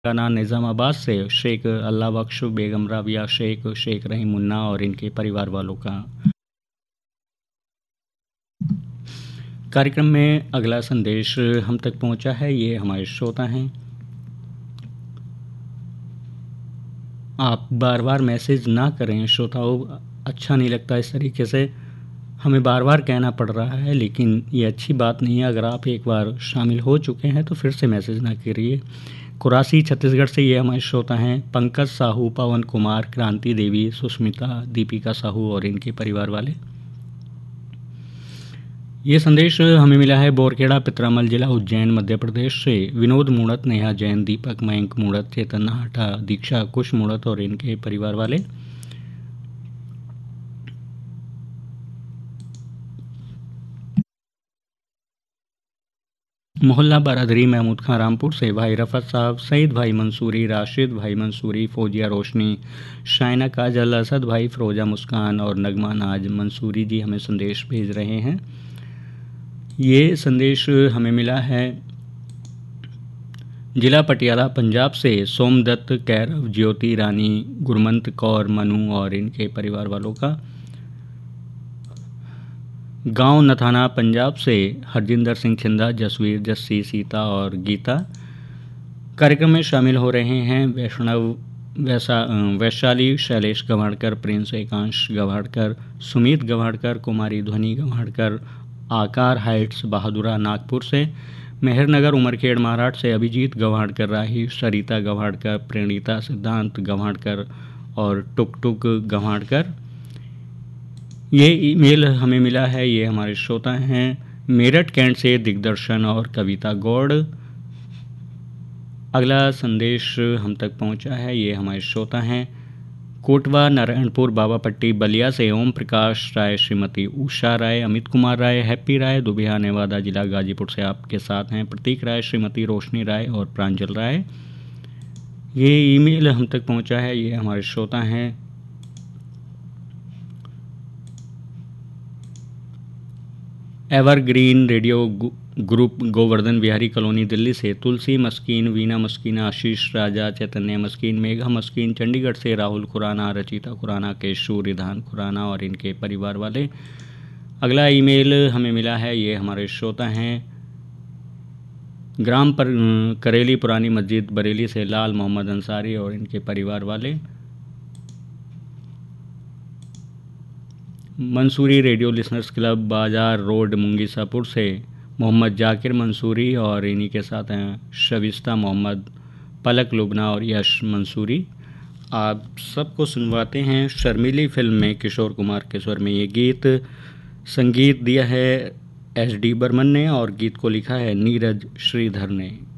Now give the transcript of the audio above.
तेलंगाना निज़ामाबाद से शेख अल्लाह बख्श, बेगम राबिया शेख, शेख रहीम मुन्ना और इनके परिवार वालों का। कार्यक्रम में अगला संदेश हम तक पहुंचा है, ये हमारे श्रोता हैं। आप बार बार मैसेज ना करें श्रोताओं, अच्छा नहीं लगता इस तरीके से, हमें बार बार कहना पड़ रहा है, लेकिन ये अच्छी बात नहीं है। अगर आप एक बार शामिल हो चुके हैं तो फिर से मैसेज ना करिए। कुरासी छत्तीसगढ़ से ये हमारे श्रोता हैं पंकज साहू, पवन कुमार, क्रांति देवी, सुष्मिता, दीपिका साहू और इनके परिवार वाले। ये संदेश हमें मिला है बोरखेड़ा पित्रामल जिला उज्जैन मध्य प्रदेश से विनोद मूणत, नेहा जैन, दीपक मयंक मूणत, चेतन नाहटा, दीक्षा कुश मूणत और इनके परिवार वाले। मोहल्ला बारादरी महमूद खां रामपुर से भाई रफ़त साहब, सईद भाई मंसूरी, राशिद भाई मंसूरी, फौजिया रोशनी, शाइना काजल, असद भाई, फ़रोज़ा मुस्कान और नगमा नाज मंसूरी जी हमें संदेश भेज रहे हैं। ये संदेश हमें मिला है जिला पटियाला पंजाब से सोमदत्त, कैरव, ज्योति रानी, गुरमंत कौर, मनु और इनके परिवार वालों का। गांव नथाना पंजाब से हरजिंदर सिंह छिंदा, जसवीर, जस्सी, सीता और गीता। कार्यक्रम में शामिल हो रहे हैं वैशाली शैलेश गवाड़कर, प्रिंस एकांश गवाड़कर, सुमित गवाड़कर, कुमारी ध्वनि गवाड़कर, आकार हाइट्स बहादुरा नागपुर से, मेहरनगर उमरखेड़ महाराष्ट्र से अभिजीत गवाड़कर राही, सरिता गवाड़कर, प्रणीता सिद्धांत गवाड़कर और टुक टुक गवाड़कर। ये ईमेल हमें मिला है, ये हमारे श्रोता हैं मेरठ कैंट से दिग्दर्शन और कविता गौड़। अगला संदेश हम तक पहुंचा है, ये हमारे श्रोता हैं कोटवा नारायणपुर बाबापट्टी बलिया से ओम प्रकाश राय, श्रीमती उषा राय, अमित कुमार राय, हैप्पी राय, दुबिया नेवादा जिला गाजीपुर से आपके साथ हैं प्रतीक राय, श्रीमती रोशनी राय और प्रांजल राय। ये ईमेल हम तक पहुंचा है, ये हमारे श्रोता हैं evergreen radio group Govardhan Vihari colony Delhi से तुलसी मस्कीन, वीना मस्कीन, आशीष राजा, चैतन्य मस्कीन, मेघा मस्कीन, चंडीगढ़ से राहुल खुराना, रचिता खुराना, केशू रिधान खुराना और इनके परिवार वाले। अगला ईमेल हमें मिला है, ये हमारे श्रोता हैं ग्राम पर करेली पुरानी मस्जिद बरेली से लाल मोहम्मद अंसारी और इनके परिवार वाले। मंसूरी रेडियो लिसनर्स क्लब बाजार रोड मुंगीसापुर से मोहम्मद जाकिर मंसूरी और इन्हीं के साथ हैं शविस्ता मोहम्मद, पलक लुबना और यश मंसूरी। आप सबको सुनवाते हैं शर्मीली फिल्म में किशोर कुमार के स्वर में ये गीत। संगीत दिया है SD बर्मन ने और गीत को लिखा है नीरज श्रीधर ने।